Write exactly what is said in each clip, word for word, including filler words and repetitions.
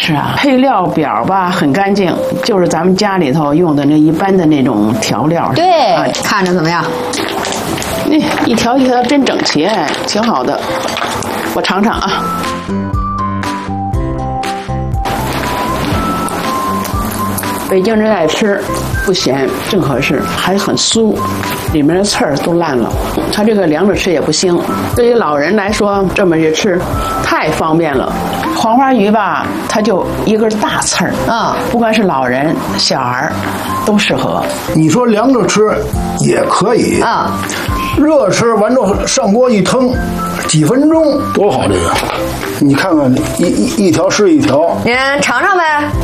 吃啊。配料表吧很干净，就是咱们家里头用的那一般的那种调料。 对， 啊、 看着怎么样？ 那一条一条真整齐，挺好的。我尝尝啊。北京人爱吃，不咸，正合适，还很酥，里面的刺儿都烂了。它这个凉着吃也不腥，对于老人来说，这么一吃太方便了。黄花鱼吧，它就一根大刺儿， 啊、 嗯，不管是老人、小孩都适合。 你说凉着吃也可以啊， 热吃完之后上锅一腾，几分钟多好这个。你看看一一一条是一条， 您尝尝呗。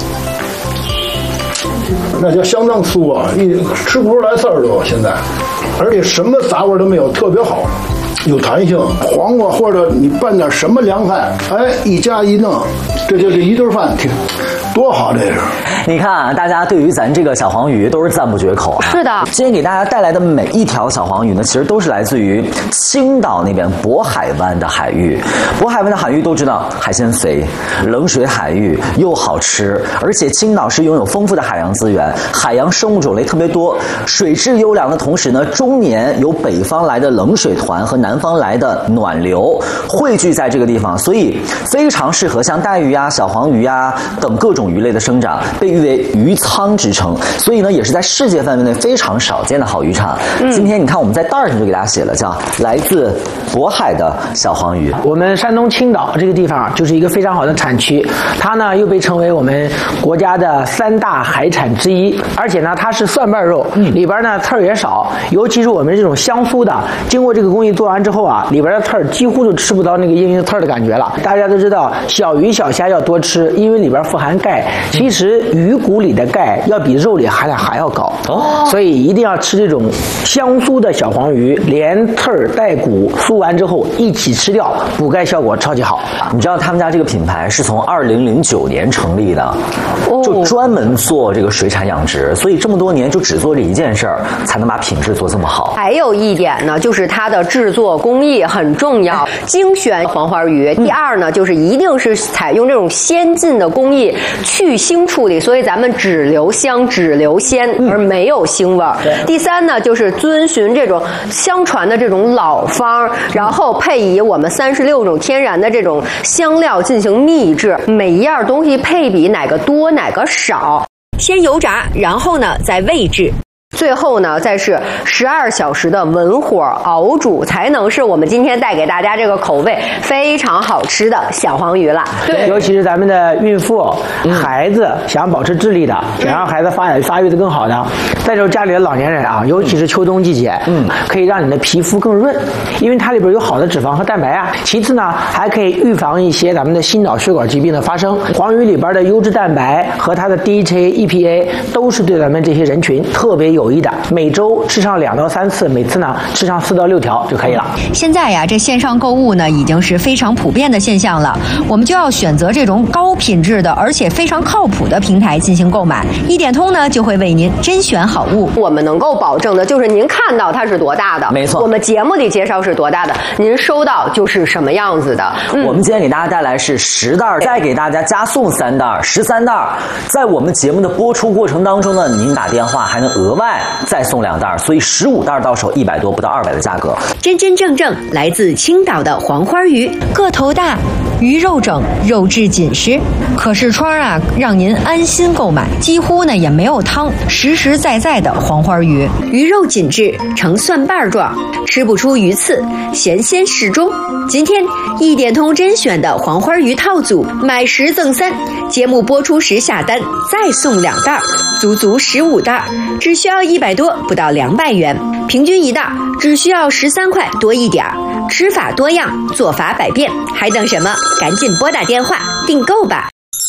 那叫相当酥啊，一吃不出来刺儿都现在，而且什么杂味都没有，特别好，有弹性。黄瓜或者你拌点什么凉菜，哎，一加一弄，这就这一顿饭挺多好，这是。 你看啊，大家对于咱这个小黄鱼都是赞不绝口啊。 是的， 今天给大家带来的每一条小黄鱼呢，其实都是来自于青岛那边渤海湾的海域。渤海湾的海域都知道海鲜肥，冷水海域又好吃，而且青岛是拥有丰富的海洋资源，海洋生物种类特别多，水质优良的同时呢，终年有北方来的冷水团和南方来的暖流汇聚在这个地方，所以非常适合像带鱼啊、小黄鱼啊等各种鱼类的生长，被誉为鱼仓之称，所以呢也是在世界范围内非常少见的好渔场。嗯、今天你看我们在袋上就给大家写了，叫来自渤海的小黄鱼。 我们山东青岛这个地方就是一个非常好的产区，它呢又被称为我们国家的三大海产之一，而且呢它是蒜瓣肉，嗯、里边呢刺儿也少，尤其是我们这种香酥的，经过这个工艺做完之后啊，里边的刺儿几乎就吃不到那个硬硬刺儿的感觉了。大家都知道小鱼小虾要多吃，因为里边富含钙，其实鱼骨里的钙要比肉里含量还要高，哦，所以一定要吃这种香酥的小黄鱼，连刺儿带骨酥完之后一起吃掉，补钙效果超级好。 你知道他们家这个品牌是从二零零九年成立的， 哦、 就专门做这个水产养殖，所以这么多年就只做这一件事儿，才能把品质做这么好。 还有一点呢，就是它的制作工艺很重要，精选黄花鱼。第二呢，就是一定是采用这种先进的工艺去腥处理，所以咱们只留香只留鲜，而没有腥味儿。第三呢，就是遵循这种相传的这种老方，然后配以我们三十六种天然的这种香料进行秘制，每一样东西配比哪个多哪个少，先油炸，然后呢再煨制。最后呢，再是十二小时的文火熬煮，才能是我们今天带给大家这个口味非常好吃的小黄鱼了。 对，尤其是咱们的孕妇、嗯、孩子想保持智力的，想让孩子发育发育的更好的，再就是家里的老年人啊，尤其是秋冬季节，嗯，可以让你的皮肤更润，因为它里边有好的脂肪和蛋白啊。其次呢，还可以预防一些咱们的心脑血管疾病的发生。黄鱼里边的优质蛋白和它的 D H A、E P A 都是对咱们这些人群特别有益的，每周吃上两到三次，每次呢吃上四到六条就可以了。 现在呀，这线上购物呢已经是非常普遍的现象了，我们就要选择这种高品质的，而且非常靠谱的平台进行购买。一点通呢就会为您甄选好物。 我们能够保证的就是您看到它是多大的， 没错， 我们节目里介绍是多大的，您收到就是什么样子的。 嗯、我们今天给大家带来是十袋，再给大家加送三袋，十三袋。在我们节目的播出过程当中呢，您打电话还能额外再送两袋，所以十五袋到手一百多不到二百的价格。 真真正正来自青岛的黄花鱼，个头大，鱼肉整，肉质紧实，可视窗啊，让您安心购买，几乎呢也没有汤，实实在在的黄花鱼，鱼肉紧致，呈蒜瓣状，吃不出鱼刺，咸鲜适中。今天一点通甄选的黄花鱼套组，买十赠三，节目播出时下单再送两袋，足足十五袋，只需要一百多不到两百元，平均一袋只需要十三块多一点。吃法多样，做法百变，还等什么？赶紧拨打电话订购吧。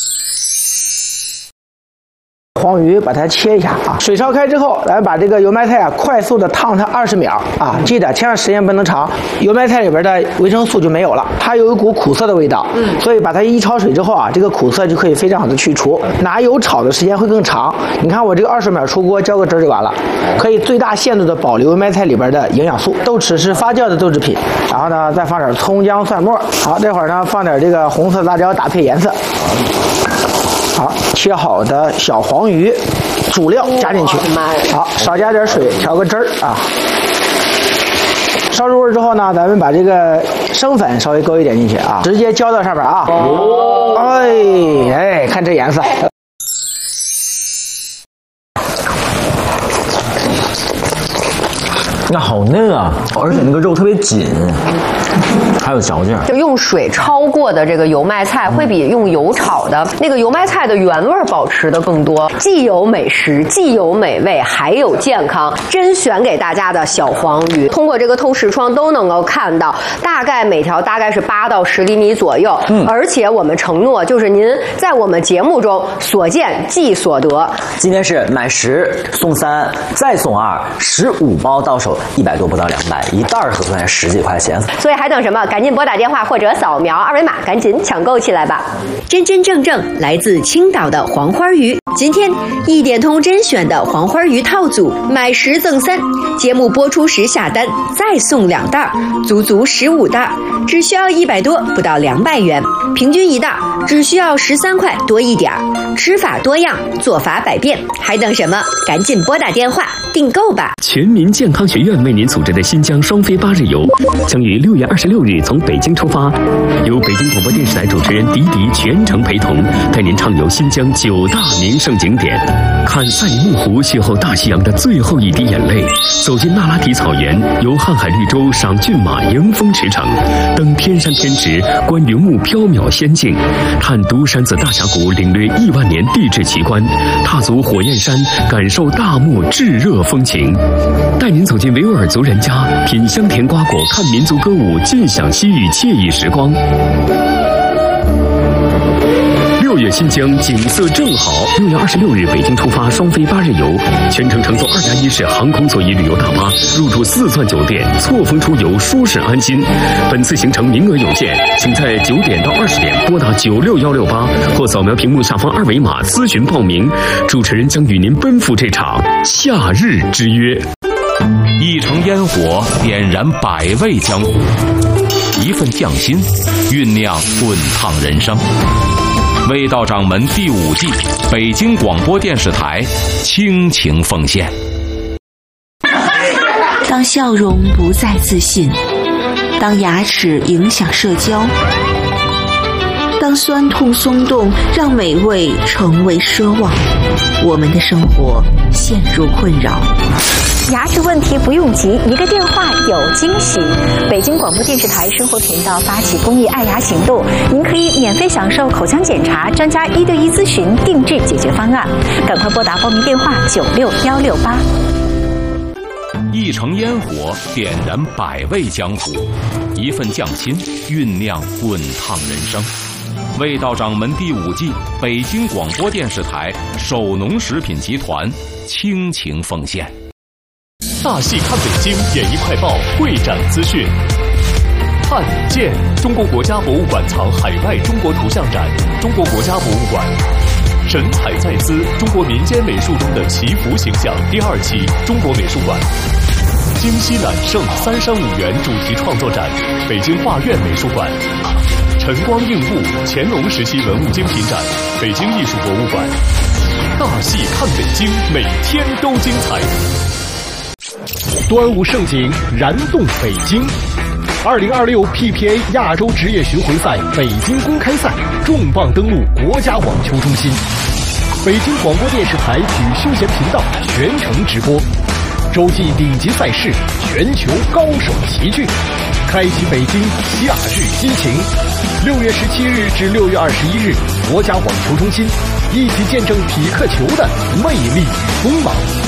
黄鱼把它切一下啊，水烧开之后，来把这个油麦菜啊快速的烫它二十秒啊，记得千万时间不能长，油麦菜里边的维生素就没有了，它有一股苦涩的味道，嗯，所以把它一焯水之后啊，这个苦涩就可以非常好的去除，拿油炒的时间会更长。你看我这个二十秒出锅，浇个汁就完了，可以最大限度的保留油麦菜里边的营养素。豆豉是发酵的豆制品，然后呢再放点葱姜蒜末，好，这会儿呢放点这个红色辣椒搭配颜色。 好，切好的小黄鱼，主料加进去。好，少加点水，调个汁儿啊。烧入味之后呢，咱们把这个生粉稍微勾一点进去啊，直接浇到上面啊。哦，哎哎，看这颜色。 那好嫩啊，而且那个肉特别紧，还有嚼劲。 就用水焯过的这个油麦菜，会比用油炒的那个油麦菜的原味保持的更多，既有美食，既有美味，还有健康。甄选给大家的小黄鱼，通过这个透视窗都能够看到，大概每条大概是八到十厘米左右。嗯，而且我们承诺，就是您在我们节目中所见即所得。 今天是买十送三，再送二，十五包到手。一百多不到两百，一袋合算十几块钱， 所以还等什么？赶紧拨打电话或者扫描二维码，赶紧抢购起来吧！ 真真正正来自青岛的黄花鱼，今天一点通甄选的黄花鱼套组，买十赠三，节目播出时下单再送两袋，足足十五袋，只需要一百多不到两百元，平均一袋只需要十三块多一点。吃法多样，做法百变，还等什么？赶紧拨打电话订购吧！ 全民健康学院为您组织的新疆双飞八日游，将于六月二十六日从北京出发，由北京广播电视台主持人迪迪全程陪同，带您畅游新疆九大名胜景点，看赛里木湖邂逅大西洋的最后一滴眼泪，走进那拉提草原，游瀚海绿洲赏骏马迎风驰骋，登天山天池观云雾缥缈仙境，看独山子大峡谷领略亿万年地质奇观，踏足火焰山感受大漠炙热风情，带您走进维吾尔族人家，品香甜瓜果，看民族歌舞，尽享西域惬意时光。六月新疆景色正好，六月二十六日北京出发双飞八日游，全程乘坐二加一式航空座椅旅游大巴，入住四钻酒店，错峰出游，舒适安心。本次行程名额有限，请在九点到二十点拨打九六幺六八或扫描屏幕下方二维码咨询报名。主持人将与您奔赴这场夏日之约。 一城烟火点燃百味江湖，一份匠心酝酿滚烫人生。味道掌门第五季，北京广播电视台倾情奉献。 当笑容不再自信，当牙齿影响社交，当酸痛松动让美味成为奢望，我们的生活陷入困扰。 牙齿问题不用急，一个电话有惊喜。北京广播电视台生活频道发起公益爱牙行动，您可以免费享受口腔检查、专家一对一咨询、定制解决方案。赶快拨打报名电话九六幺六八。 一城烟火点燃百味江湖，一份匠心酝酿滚烫人生。味道掌门第五季，北京广播电视台首农食品集团倾情奉献。 大戏看北京演艺快报会展资讯。看见中国国家博物馆藏海外中国图像展，中国国家博物馆。神采在兹，中国民间美术中的祈福形象第二期，中国美术馆。京西揽胜三山五园主题创作展，北京画院美术馆。晨光映物乾隆时期文物精品展，北京艺术博物馆。大戏看北京，每天都精彩。端午盛景燃动北京。二零二六 P P A 亚洲职业巡回赛北京公开赛重磅登陆国家网球中心，北京广播电视台体育休闲频道全程直播，洲际顶级赛事，全球高手齐聚，开启北京夏日心情。六月十七日至六月二十一日，国家网球中心，一起见证匹克球的魅力与锋芒。